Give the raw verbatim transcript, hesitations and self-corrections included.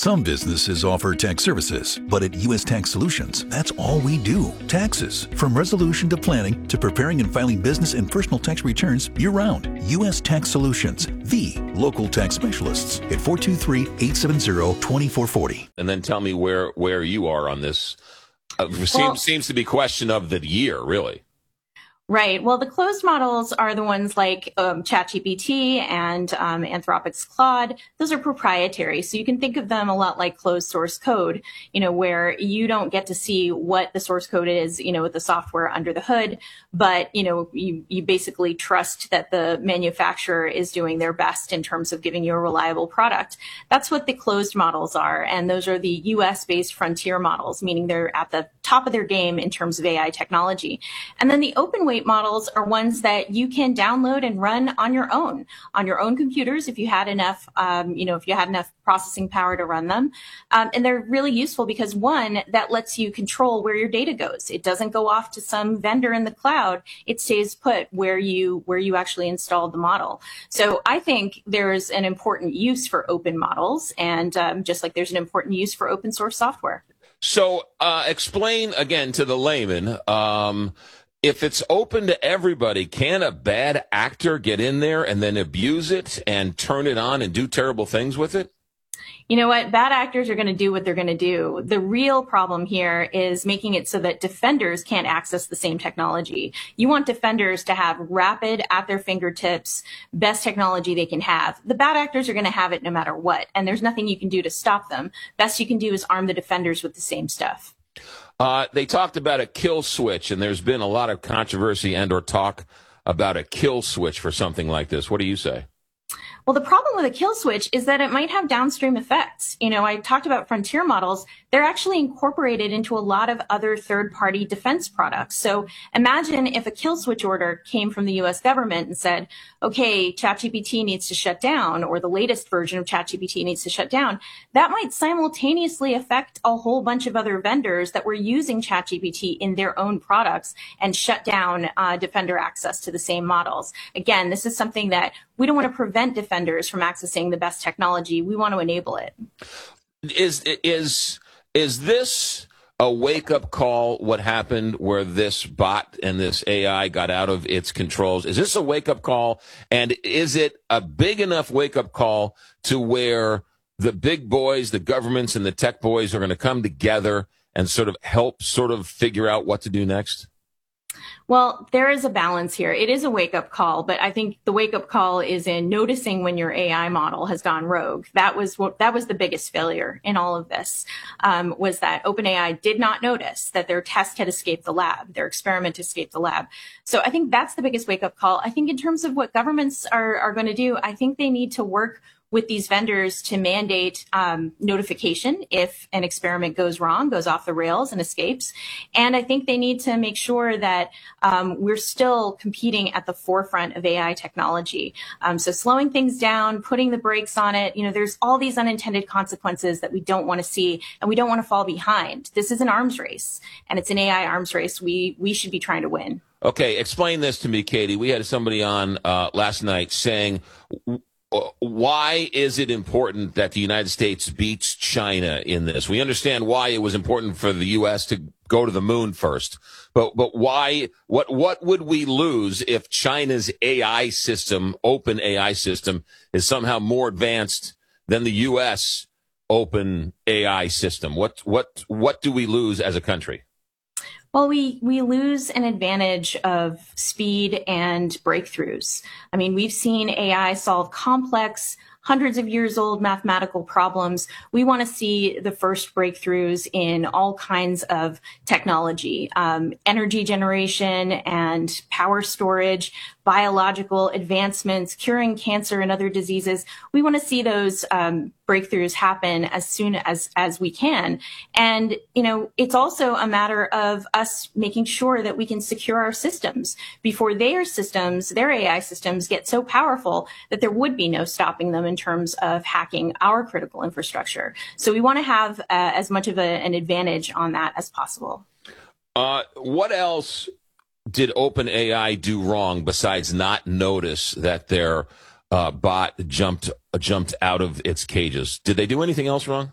Some businesses offer tax services, but at U S Tax Solutions, that's all we do. Taxes. From resolution to planning to preparing and filing business and personal tax returns year-round. U S Tax Solutions, the local tax specialists at four two three, eight seven zero, two four four zero. And then tell me where, where you are on this. Uh, Well- seems, seems to be question of the year, really. Right. Well, the closed models are the ones like um, ChatGPT and um, Anthropic's Claude. Those are proprietary. So you can think of them a lot like closed source code, you know, where you don't get to see what the source code is, you know, with the software under the hood. But, you know, you, you basically trust that the manufacturer is doing their best in terms of giving you a reliable product. That's what the closed models are. And those are the U S based frontier models, meaning they're at the top of their game in terms of A I technology. And then the open weight models are ones that you can download and run on your own, on your own computers if you had enough, um, you know, if you had enough processing power to run them. Um, and they're really useful because one, that lets you control where your data goes. It doesn't go off to some vendor in the cloud. It stays put where you, where you actually installed the model. So I think there's an important use for open models, and um, just like there's an important use for open source software. So uh, explain again to the layman, um, if it's open to everybody, can a bad actor get in there and then abuse it and turn it on and do terrible things with it? You know what? Bad actors are going to do what they're going to do. The real problem here is making it so that defenders can't access the same technology. You want defenders to have rapid, at their fingertips, best technology they can have. The bad actors are going to have it no matter what, and there's nothing you can do to stop them. Best you can do is arm the defenders with the same stuff. Uh, they talked about a kill switch, and there's been a lot of controversy and or talk about a kill switch for something like this. What do you say? Well, the problem with a kill switch is that it might have downstream effects. You know, I talked about frontier models. They're actually incorporated into a lot of other third-party defense products. So imagine if a kill switch order came from the U S government and said, okay, ChatGPT needs to shut down, or the latest version of ChatGPT needs to shut down. That might simultaneously affect a whole bunch of other vendors that were using ChatGPT in their own products and shut down uh, defender access to the same models. Again, this is something that we don't want to prevent defenders from accessing the best technology. We want to enable it. Is is is this a wake-up call, what happened where this bot and this A I got out of its controls? Is this a wake-up call? And is it a big enough wake-up call to where the big boys, the governments, and the tech boys are going to come together and sort of help sort of figure out what to do next? Well, there is a balance here. It is a wake-up call, but I think the wake-up call is in noticing when your A I model has gone rogue. That was what that was the biggest failure in all of this, um, was that OpenAI did not notice that their test had escaped the lab, their experiment escaped the lab. So I think that's the biggest wake-up call. I think in terms of what governments are, are going to do, I think they need to work with these vendors to mandate um, notification if an experiment goes wrong, goes off the rails and escapes. And I think they need to make sure that um, we're still competing at the forefront of A I technology. Um, so slowing things down, putting the brakes on it, you know, there's all these unintended consequences that we don't want to see, and we don't want to fall behind. This is an arms race, and it's an A I arms race we, we should be trying to win. Okay, explain this to me, Katie. We had somebody on uh, last night saying, why is it important that the United States beats China in this? We understand why it was important for the U S to go to the moon first, but but why? What what would we lose if China's A I system, open A I system, is somehow more advanced than the U S open A I system? What what what do we lose as a country? Well, we, we lose an advantage of speed and breakthroughs. I mean, we've seen A I solve complex, hundreds of years old mathematical problems. We want to see the first breakthroughs in all kinds of technology, um, energy generation and power storage, biological advancements, curing cancer and other diseases. We want to see those um, breakthroughs happen as soon as, as we can. And, you know, it's also a matter of us making sure that we can secure our systems before their systems, their A I systems, get so powerful that there would be no stopping them in terms of hacking our critical infrastructure. So we want to have uh, as much of a, an advantage on that as possible. Uh, what else did OpenAI do wrong besides not notice that their uh, bot jumped jumped out of its cages? Did they do anything else wrong?